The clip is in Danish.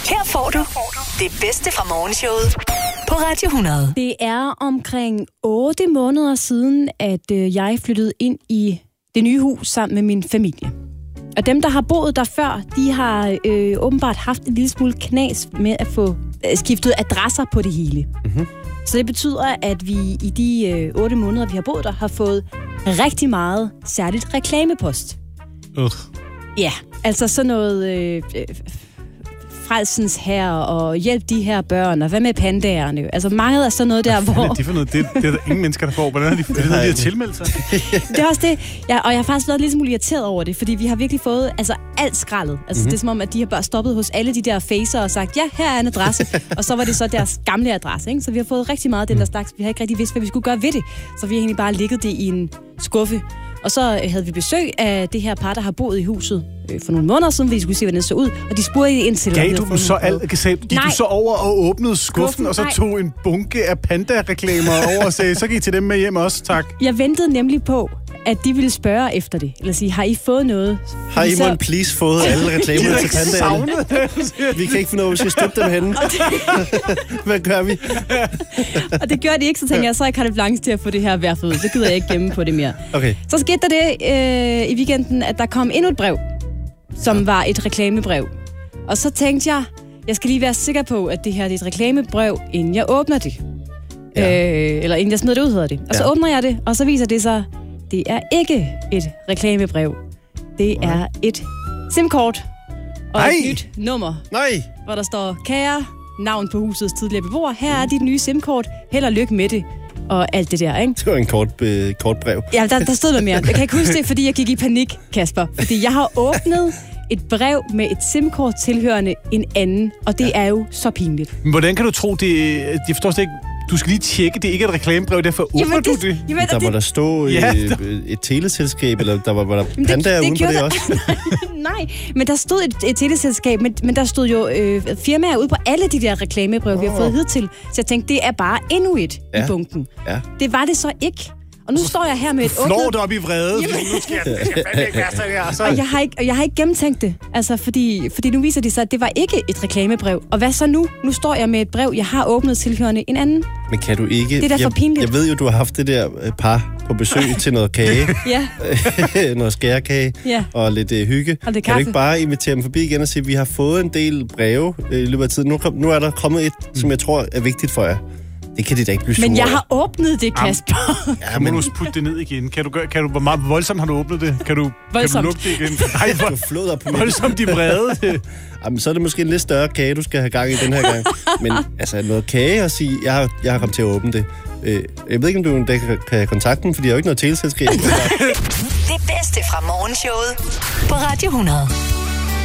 Her får du det bedste fra morgenshowet på Radio 100. Det er omkring 8 måneder siden, at jeg flyttede ind i det nye hus sammen med min familie. Og dem, der har boet der før, de har åbenbart haft en lille smule knas med at få skiftet adresser på det hele. Mm-hmm. Så det betyder, at vi i de 8 måneder, vi har boet der, har fået rigtig meget særligt reklamepost. Ja, altså sådan noget frelsens her og hjælp de her børn, og hvad med pandaerne? Altså mange af sådan noget der, hvor... Det er for noget, det er der ingen mennesker, der får. Hvordan har de tilmeldt sig? Det er også det. Ja, og jeg har faktisk været lidt smule irriteret over det, fordi vi har virkelig fået alt skraldet. Altså det er som om, at de har bare stoppet hos alle de der facer og sagt, ja, her er en adresse. Og så var det så deres gamle adresse, ikke? Så vi har fået rigtig meget af den der slags. Vi har ikke rigtig vidst, hvad vi skulle gøre ved det. Så vi har egentlig bare ligget det i en skuffe. Og så havde vi besøg af det her par, der har boet i huset for nogle måneder siden, vi skulle se, hvordan det så ud. Og de spurgte ind til... Gav du så gik du så over og åbnede skuffen, og så tog en bunke af panda-reklamer over og sagde, så gik I til dem med hjem også, tak. Jeg ventede nemlig på, at de ville spørge efter det. Eller sige, har I fået noget? Har I mon please fået alle reklamerne til pandaerne? Vi kan ikke finde ud af, at vi skal støtte dem henne. Hvad gør vi? Og det gjorde de ikke, så tænkte jeg, så er jeg carte blanche til at få det her værftet ud. Så gider jeg ikke gemme på det mere. Okay. Så skete der det i weekenden, at der kom endnu et brev, som var et reklamebrev. Og så tænkte jeg skal lige være sikker på, at det her er et reklamebrev, inden jeg åbner det. Eller inden jeg smider det ud, hedder det. Og så åbner jeg det, og så viser det sig, det er ikke et reklamebrev. Det er et SIM-kort og et nyt nummer. Nej. Hvor der står, kære, navn på husets tidligere beboer. Her er dit nye SIM-kort. Held og lykke med det. Og alt det der, ikke? Det var en kort brev. Ja, der stod noget mere. Jeg kan ikke huske det, fordi jeg gik i panik, Kasper. Fordi jeg har åbnet et brev med et SIM-kort tilhørende en anden. Og det er jo så pinligt. Men hvordan kan du tro det? Jeg forstår slet ikke. Du skal lige tjekke, det ikke er et reklamebrev, derfor åbner du det. Der må der stå et teleselskab, eller der var pandaer uden på det også. Nej, men der stod et teleselskab, men der stod jo firmaer ude på alle de der reklamebrev, vi har fået hidtil. Så jeg tænkte, det er bare endnu et i bunken. Ja. Det var det så ikke. Og nu står jeg her med et åbnet... Flår det op i vrede, fordi nu skal jeg fandme ikke være sådan her. Så... Og jeg har ikke gennemtænkt det, altså fordi nu viser det sig, at det var ikke et reklamebrev. Og hvad så nu? Nu står jeg med et brev, jeg har åbnet tilhørende en anden. Men kan du ikke... Det er da for pinligt. Jeg ved jo, du har haft det der par på besøg til noget kage. Noget skærekage og lidt hygge. Og kan du ikke bare invitere dem forbi igen og sige, at vi har fået en del breve i løbet af tiden. Nu er der kommet et, som jeg tror er vigtigt for jer. Det kan de da ikke blive sure. Men jeg har åbnet det, Kasper. Ja, men... Må du putte det ned igen? Hvor meget voldsomt har du åbnet det? Kan du lukke det igen? Nej, hvor flod op på mig. Voldsomt de vrede. Jamen, så er det måske en lidt større kage, du skal have gang i den her gang. Men altså, noget kage at sige, jeg har kommet til at åbne det. Jeg ved ikke, om du kan kontakte dem, for de har jo ikke noget teleselskab. Det bedste fra morgenshowet på Radio 100.